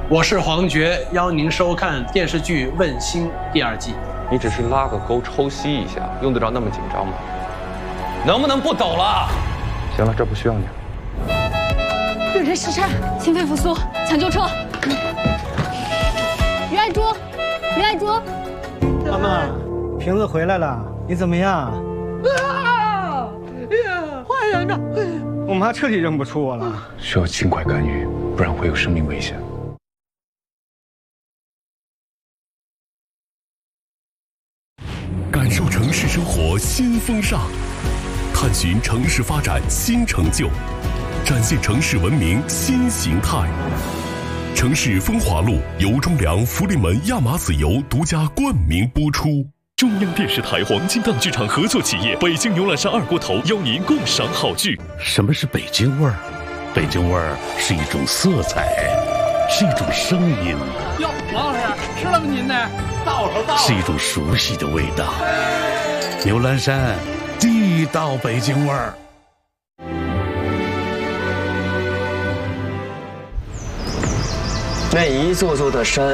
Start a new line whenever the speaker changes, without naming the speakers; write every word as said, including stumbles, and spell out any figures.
我是黄觉，邀您收看电视剧《问心》第二季。
你只是拉个钩抽吸一下，用得着那么紧张吗？能不能不抖了？行了，这不需要你了。
有人失颤，心肺复苏，抢救车。于爱珠，于爱珠，
妈妈，瓶子回来了，你怎么样？
啊！哎呀，坏人呐！
我妈彻底认不出我了，
需要尽快干预，不然会有生命危险。
感受城市生活新风尚，探寻城市发展新成就，展现城市文明新形态。城市风华录由中粮福临门亚麻籽油独家冠名播出。中央电视台黄金档剧场合作企业北京牛栏山二锅头邀您共赏好剧。
什么是北京味儿？北京味儿是一种色彩，是一种声音。
哟，王老师吃了吗？您呢？到了，到了。
是一种熟悉的味道。牛栏山，地道北京味儿。
那一座座的山。